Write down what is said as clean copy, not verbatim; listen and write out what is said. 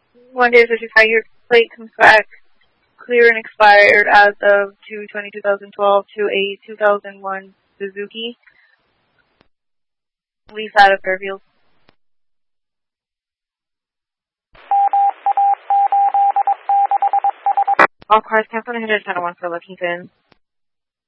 1-55, your plate comes back clear and expired as of 2/20/2012 to a 2001 Suzuki. Lease out of Fairfield. All cars cancel and headed to 1 for Lexington.